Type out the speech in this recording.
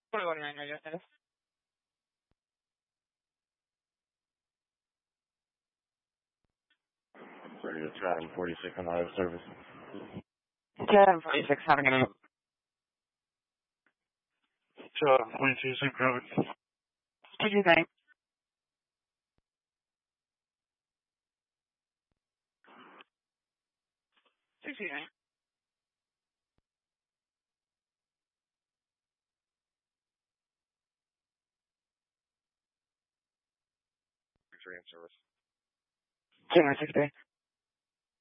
41 radio status. Radio Trident 46 on auto service. Trident 46, having a minute. Trident 46 in code. What do you think? $69. Service. January 6th.